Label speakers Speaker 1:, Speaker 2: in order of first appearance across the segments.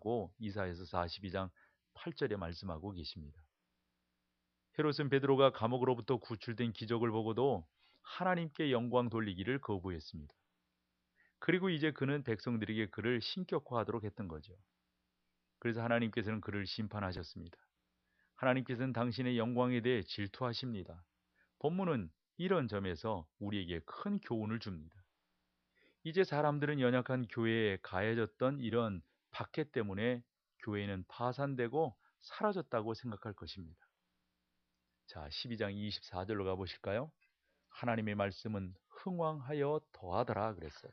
Speaker 1: 있다고 이사야서 42장 8절에 말씀하고 계십니다. 헤롯은 베드로가 감옥으로부터 구출된 기적을 보고도 하나님께 영광 돌리기를 거부했습니다. 그리고 이제 그는 백성들에게 그를 신격화하도록 했던 거죠. 그래서 하나님께서는 그를 심판하셨습니다. 하나님께서는 당신의 영광에 대해 질투하십니다. 본문은 이런 점에서 우리에게 큰 교훈을 줍니다. 이제 사람들은 연약한 교회에 가해졌던 이런 박해 때문에 교회는 파산되고 사라졌다고 생각할 것입니다. 자, 12장 24절로 가보실까요? 하나님의 말씀은 흥왕하여 더하더라 그랬어요.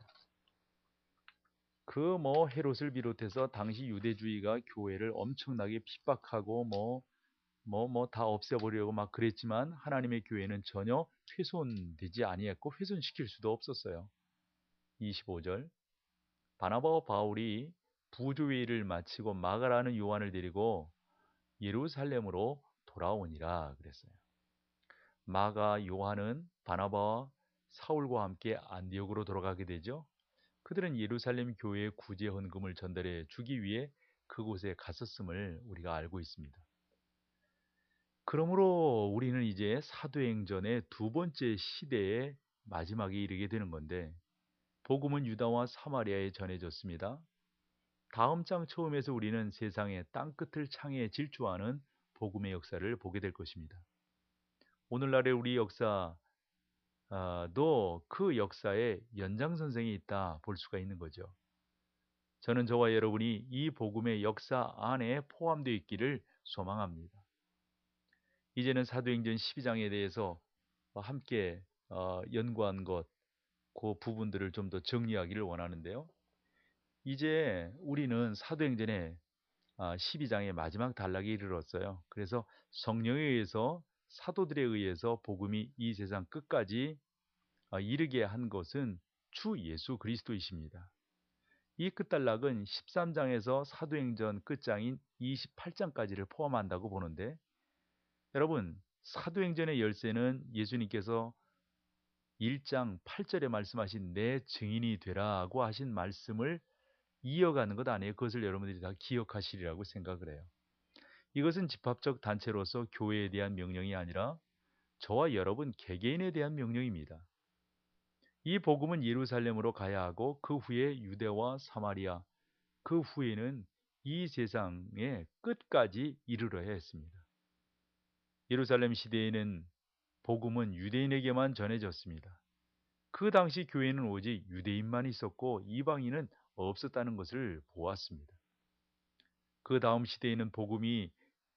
Speaker 1: 그 헤롯을 비롯해서 당시 유대주의가 교회를 엄청나게 핍박하고 다 없애버리려고 막 그랬지만 하나님의 교회는 전혀 훼손되지 아니했고 훼손시킬 수도 없었어요. 25절 바나바와 바울이 부조회의를 마치고 마가라는 요한을 데리고 예루살렘으로 돌아오니라 그랬어요. 마가 요한은 바나바와 사울과 함께 안디옥으로 돌아가게 되죠. 그들은 예루살렘 교회의 구제 헌금을 전달해 주기 위해 그곳에 갔었음을 우리가 알고 있습니다. 그러므로 우리는 이제 사도행전의 두 번째 시대의 마지막에 이르게 되는 건데 복음은 유다와 사마리아에 전해졌습니다. 다음 장 처음에서 우리는 세상의 땅끝을 창에 질주하는 복음의 역사를 보게 될 것입니다. 오늘날의 우리 역사도 그 역사의 연장선상에 있다 볼 수가 있는 거죠. 저는 저와 여러분이 이 복음의 역사 안에 포함되어 있기를 소망합니다. 이제는 사도행전 12장에 대해서 함께 연구한 그 부분들을 좀 더 정리하기를 원하는데요. 이제 우리는 사도행전의 12장의 마지막 단락에 이르렀어요. 그래서 성령에 의해서 사도들에 의해서 복음이 이 세상 끝까지 이르게 한 것은 주 예수 그리스도이십니다. 이 끝단락은 13장에서 사도행전 끝장인 28장까지를 포함한다고 보는데 여러분 사도행전의 열쇠는 예수님께서 1장 8절에 말씀하신 내 증인이 되라고 하신 말씀을 이어가는 것 아니에요. 그것을 여러분들이 다 기억하시리라고 생각을 해요. 이것은 집합적 단체로서 교회에 대한 명령이 아니라 저와 여러분 개개인에 대한 명령입니다. 이 복음은 예루살렘으로 가야 하고 그 후에 유대와 사마리아, 그 후에는 이 세상의 끝까지 이르러야 했습니다. 예루살렘 시대에는 복음은 유대인에게만 전해졌습니다. 그 당시 교회는 오직 유대인만 있었고 이방인은 없었다는 것을 보았습니다. 그 다음 시대에는 복음이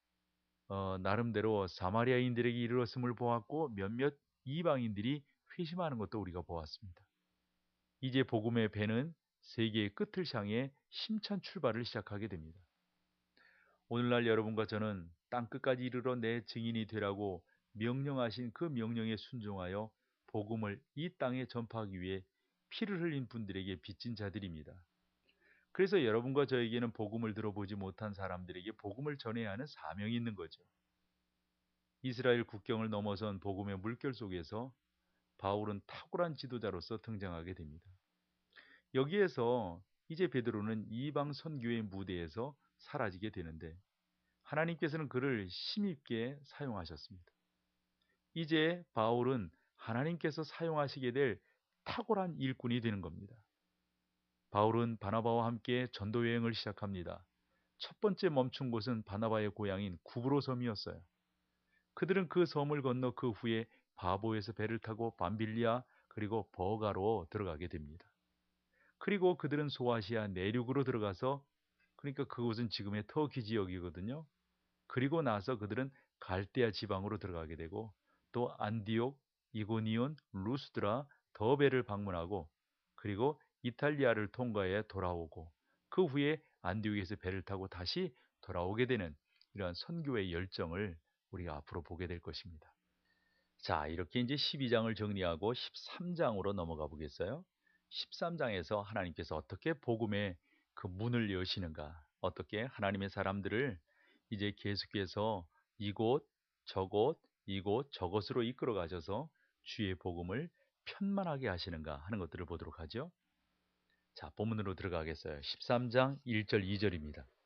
Speaker 1: 나름대로 사마리아인들에게 이르렀음을 보았고 몇몇 이방인들이 회심하는 것도 우리가 보았습니다. 이제 복음의 배는 세계의 끝을 향해 힘찬 출발을 시작하게 됩니다. 오늘날 여러분과 저는 땅끝까지 이르러 내 증인이 되라고 명령하신 그 명령에 순종하여 복음을 이 땅에 전파하기 위해 피를 흘린 분들에게 빚진 자들입니다. 그래서 여러분과 저에게는 복음을 들어보지 못한 사람들에게 복음을 전해야 하는 사명이 있는 거죠. 이스라엘 국경을 넘어선 복음의 물결 속에서 바울은 탁월한 지도자로서 등장하게 됩니다. 여기에서 이제 베드로는 이방 선교의 무대에서 사라지게 되는데 하나님께서는 그를 힘있게 사용하셨습니다. 이제 바울은 하나님께서 사용하시게 될 탁월한 일꾼이 되는 겁니다. 바울은 바나바와 함께 전도 여행을 시작합니다. 첫 번째 멈춘 곳은 바나바의 고향인 구브로 섬이었어요. 그들은 그 섬을 건너 그 후에 바보에서 배를 타고 밤빌리아 그리고 버가로 들어가게 됩니다. 그리고 그들은 소아시아 내륙으로 들어가서 그러니까 그곳은 지금의 터키 지역이거든요. 그리고 나서 그들은 갈대아 지방으로 들어가게 되고 또 안디옥, 이고니온, 루스드라, 더베를 방문하고 그리고 이탈리아를 통과해 돌아오고 그 후에 안디옥에서 배를 타고 다시 돌아오게 되는 이러한 선교의 열정을 우리가 앞으로 보게 될 것입니다. 자, 이렇게 이제 12장을 정리하고 13장으로 넘어가 보겠어요. 13장에서 하나님께서 어떻게 복음의 그 문을 여시는가, 어떻게 하나님의 사람들을 이제 계속해서 이곳, 이곳, 저곳으로 이끌어 가셔서 주의 복음을 편만하게 하시는가 하는 것들을 보도록 하죠. 자, 본문으로 들어가겠어요. 13장 1절 2절입니다.